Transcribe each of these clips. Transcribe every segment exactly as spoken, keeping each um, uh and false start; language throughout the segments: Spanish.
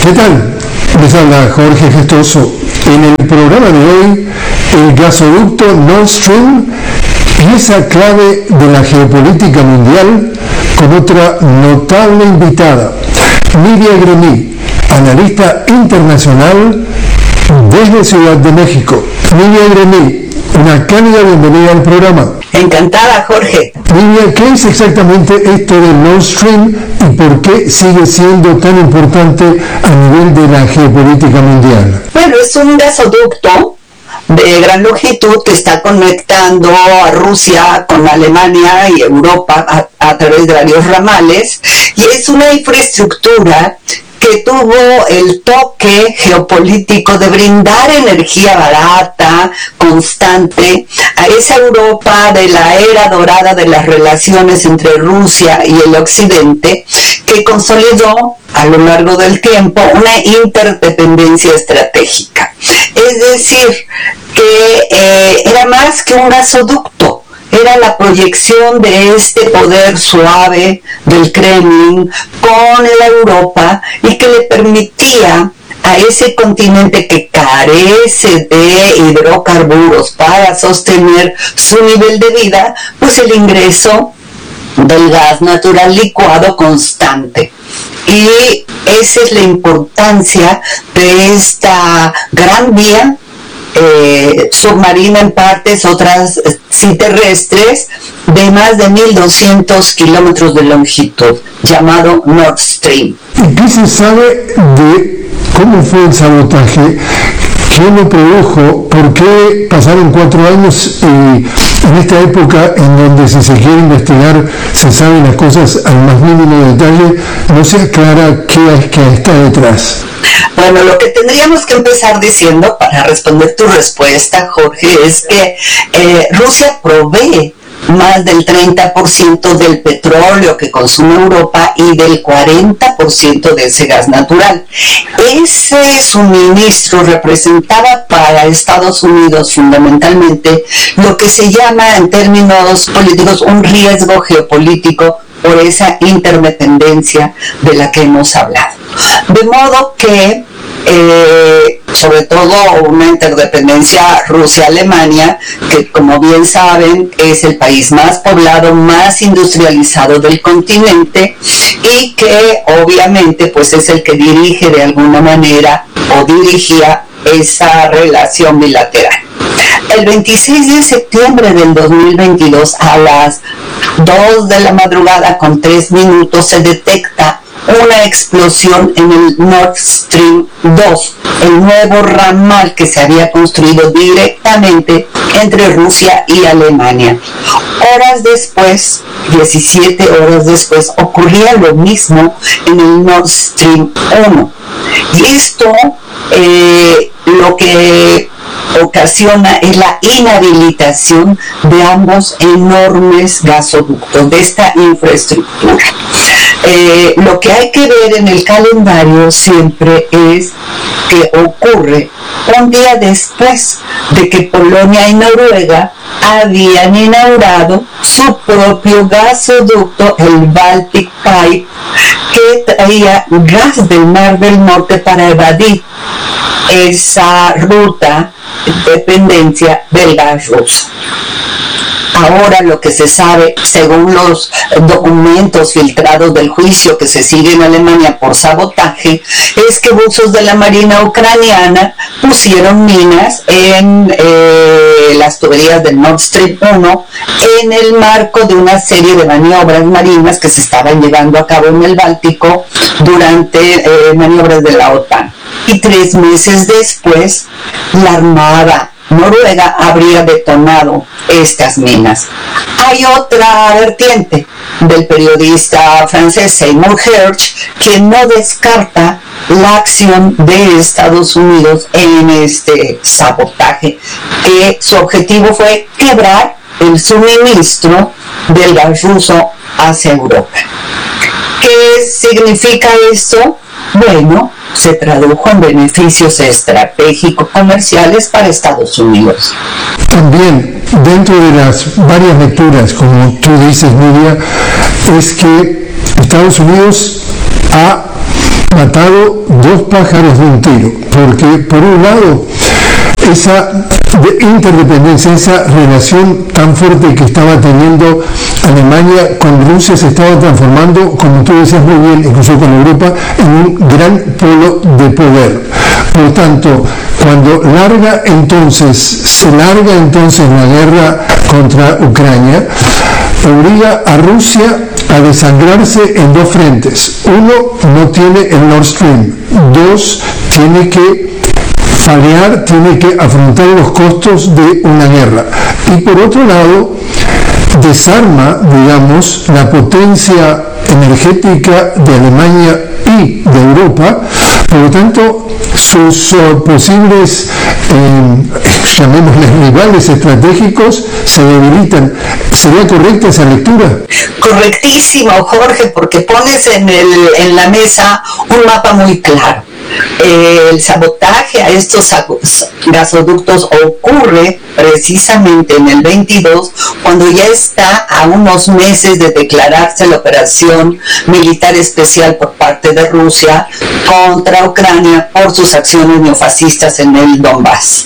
¿Qué tal? Les habla Jorge Gestoso. En el programa de hoy, el gasoducto Nord Stream, pieza clave de la geopolítica mundial, con otra notable invitada, Nidia Greny, analista internacional desde Ciudad de México. Nidia Greny, una cálida bienvenida al programa. Encantada, Jorge. Nidia, ¿qué es exactamente esto de Nord Stream y por qué sigue siendo tan importante a nivel de la geopolítica mundial? Bueno, es un gasoducto de gran longitud que está conectando a Rusia con Alemania y Europa a, a través de varios ramales, y es una infraestructura que tuvo el toque geopolítico de brindar energía barata, constante, a esa Europa de la era dorada de las relaciones entre Rusia y el Occidente, que consolidó a lo largo del tiempo una interdependencia estratégica. Es decir, que eh, era más que un gasoducto, era la proyección de este poder suave del Kremlin con la Europa, y que le permitía a ese continente que carece de hidrocarburos para sostener su nivel de vida, pues el ingreso del gas natural licuado constante. Y esa es la importancia de esta gran vía Eh, submarina en partes, otras sí terrestres, de más de mil doscientos kilómetros de longitud, llamado Nord Stream. ¿Y qué se sabe de cómo fue el sabotaje? ¿Qué lo produjo? ¿Por qué pasaron cuatro años y en esta época en donde, si se quiere investigar, se saben las cosas al más mínimo detalle, no se aclara qué es que está detrás? Bueno, lo que tendríamos que empezar diciendo para responder tu respuesta, Jorge, es que eh, Rusia provee más del treinta por ciento del petróleo que consume Europa y del cuarenta por ciento de ese gas natural. Ese suministro representaba para Estados Unidos fundamentalmente lo que se llama en términos políticos un riesgo geopolítico por esa interdependencia de la que hemos hablado. De modo que Eh, sobre todo una interdependencia Rusia-Alemania, que como bien saben es el país más poblado, más industrializado del continente, y que obviamente pues es el que dirige de alguna manera o dirigía esa relación bilateral. El veintiséis de septiembre del dos mil veintidós, a las dos de la madrugada con tres minutos, se detecta una explosión en el Nord Stream dos, el nuevo ramal que se había construido directamente entre Rusia y Alemania. Horas después, diecisiete horas después, ocurría lo mismo en el Nord Stream uno. Y esto eh, lo que ocasiona es la inhabilitación de ambos enormes gasoductos, de esta infraestructura. Eh, lo que hay que ver en el calendario siempre es que ocurre un día después de que Polonia y Noruega habían inaugurado su propio gasoducto, el Baltic Pipe, que traía gas del Mar del Norte para evadir esa ruta de dependencia del gas ruso. Ahora lo que se sabe, según los documentos filtrados del juicio que se sigue en Alemania por sabotaje, es que buzos de la Marina ucraniana pusieron minas en eh, las tuberías del Nord Stream uno en el marco de una serie de maniobras marinas que se estaban llevando a cabo en el Báltico durante eh, maniobras de la OTAN. Y tres meses después, la Armada Noruega habría detonado estas minas. Hay otra vertiente del periodista francés Seymour Hersh, que no descarta la acción de Estados Unidos en este sabotaje, que su objetivo fue quebrar el suministro del gas ruso hacia Europa. ¿Qué significa esto? Bueno, se tradujo en beneficios estratégicos comerciales para Estados Unidos. También, dentro de las varias lecturas, como tú dices, Nidia, es que Estados Unidos ha matado dos pájaros de un tiro, porque por un lado esa interdependencia, esa relación tan fuerte que estaba teniendo Alemania con Rusia se estaba transformando, como tú decías muy bien, incluso con Europa, en un gran polo de poder. Por tanto, cuando larga entonces, se larga entonces la guerra contra Ucrania, obliga a Rusia a desangrarse en dos frentes. Uno, no tiene el Nord Stream. Dos, tiene que paliar, tiene que afrontar los costos de una guerra. Y por otro lado, desarma, digamos, la potencia energética de Alemania y de Europa. Por lo tanto, sus uh, posibles, eh, llamémosles rivales estratégicos, se debilitan. ¿Sería correcta esa lectura? Correctísimo, Jorge, porque pones en, el, en la mesa un mapa muy claro. Eh, el sabotaje a estos gasoductos ocurre precisamente en el veintidós, cuando ya está a unos meses de declararse la operación militar especial por parte de Rusia contra Ucrania por sus acciones neofascistas en el Donbass.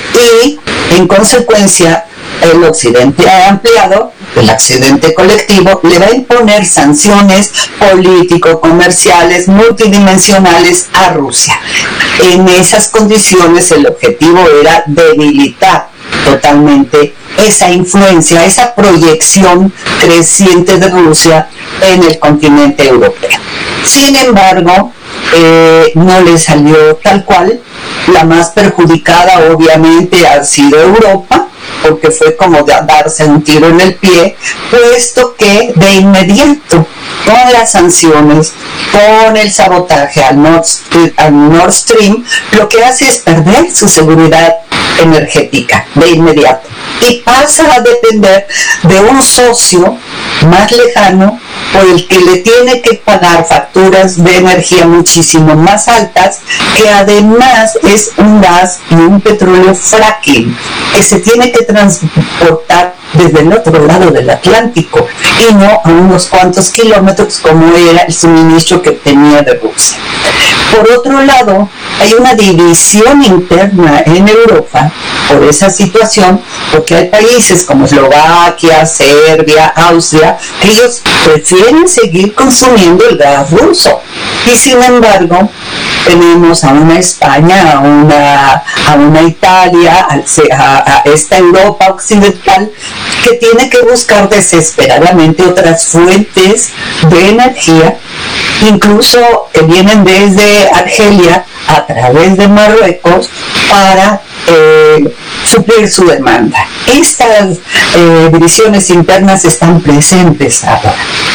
Y en consecuencia, el occidente ha ampliado, el occidente colectivo le va a imponer sanciones político-comerciales multidimensionales a Rusia. En esas condiciones el objetivo era debilitar totalmente esa influencia, esa proyección creciente de Rusia en el continente europeo. Sin embargo, eh, no le salió tal cual. La más perjudicada obviamente ha sido Europa, porque fue como de darse un tiro en el pie, puesto que de inmediato, con las sanciones, con el sabotaje al Nord, al Nord Stream, lo que hace es perder su seguridad energética de inmediato y pasa a depender de un socio más lejano por el que le tiene que pagar facturas de energía muchísimo más altas, que además es un gas y un petróleo fracking que se tiene que transportar desde el otro lado del Atlántico y no a unos cuantos kilómetros como era el suministro que tenía de Rusia. Por otro lado, hay una división interna en Europa por esa situación, porque hay países como Eslovaquia, Serbia, Austria, que ellos prefieren seguir consumiendo el gas ruso. Y sin embargo, tenemos a una España, a una, a una Italia, a, a esta Europa occidental, que tiene que buscar desesperadamente otras fuentes de energía, incluso que vienen desde Argelia a través de Marruecos, para eh, suplir su demanda. Estas eh, divisiones internas están presentes ahora.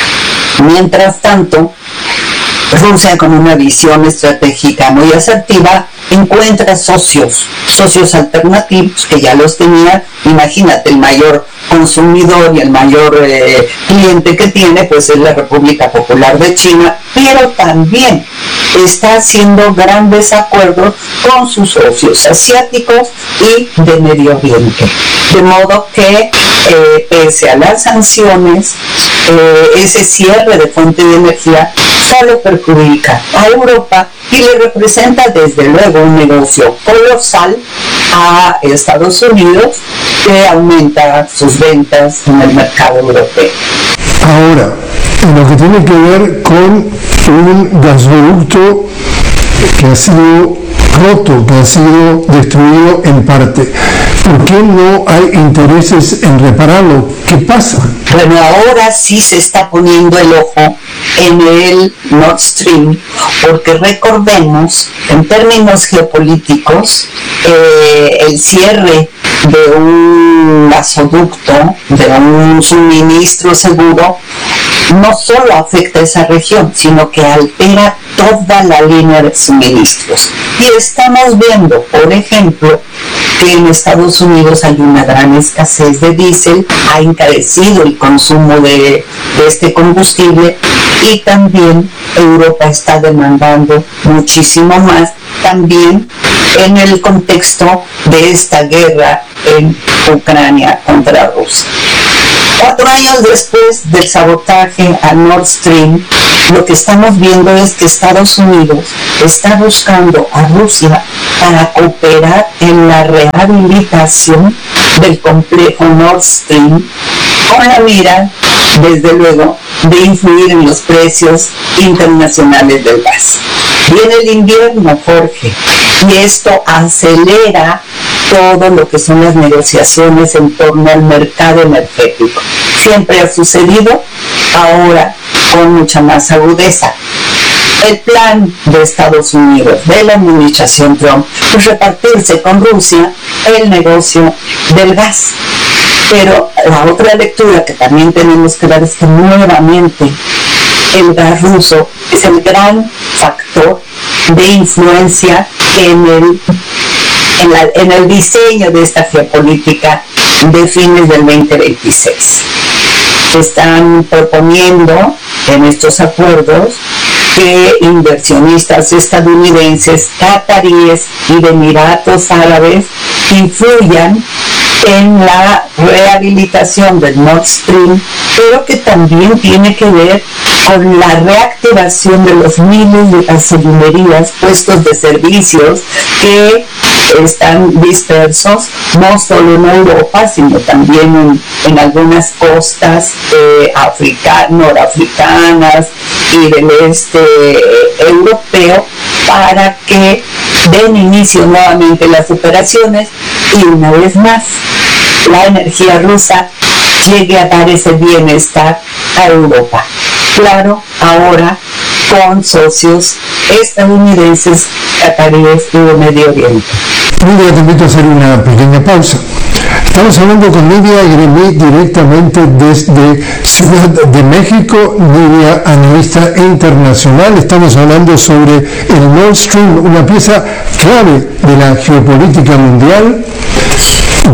Mientras tanto, Rusia, con una visión estratégica muy asertiva, encuentra socios, socios alternativos que ya los tenía. Imagínate, el mayor consumidor y el mayor eh, cliente que tiene pues es la República Popular de China, pero también está haciendo grandes acuerdos con sus socios asiáticos y de Medio Oriente, de modo que eh, pese a las sanciones, eh, ese cierre de fuente de energía solo perjudica a Europa y le representa desde luego un negocio colosal a Estados Unidos, que aumenta sus ventas en el mercado europeo. Ahora, en lo que tiene que ver con un gasoducto que ha sido roto, que ha sido destruido en parte, ¿por qué no hay intereses en repararlo? ¿Qué pasa? Bueno, ahora sí se está poniendo el ojo en el Nord Stream, porque recordemos, en términos geopolíticos, eh, el cierre de un gasoducto, de un suministro seguro, no solo afecta a esa región, sino que altera toda la línea de suministros. Y estamos viendo, por ejemplo, que en Estados Unidos hay una gran escasez de diésel, ha encarecido el consumo de, de este combustible, y también Europa está demandando muchísimo más, también en el contexto de esta guerra en Ucrania contra Rusia. Cuatro años después del sabotaje a Nord Stream, lo que estamos viendo es que Estados Unidos está buscando a Rusia para cooperar en la rehabilitación del complejo Nord Stream, con la mira, desde luego, de influir en los precios internacionales del gas. Viene el invierno, Jorge, y esto acelera todo lo que son las negociaciones en torno al mercado energético. Siempre ha sucedido, ahora con mucha más agudeza. El plan de Estados Unidos, de la administración Trump, es repartirse con Rusia el negocio del gas. Pero la otra lectura que también tenemos que dar es que nuevamente el gas ruso es el gran factor de influencia en el, en, la, en el diseño de esta geopolítica de fines del veinte veintiséis. Están proponiendo en estos acuerdos que inversionistas estadounidenses, cataríes y de Emiratos Árabes influyan en la rehabilitación del Nord Stream, pero que también tiene que ver con la reactivación de los miles de gasolinerías, puestos de servicios que están dispersos no solo en Europa, sino también en, en algunas costas eh, africa, norafricanas y del este eh, europeo, para que den inicio nuevamente las operaciones y una vez más la energía rusa llegue a dar ese bienestar a Europa. Claro, ahora con socios estadounidenses, cataríes y de Medio Oriente. Lidia, te invito a hacer una pequeña pausa. Estamos hablando con Lidia Gremé directamente desde Ciudad de México, Lidia, analista internacional. Estamos hablando sobre el Nord Stream, una pieza clave de la geopolítica mundial,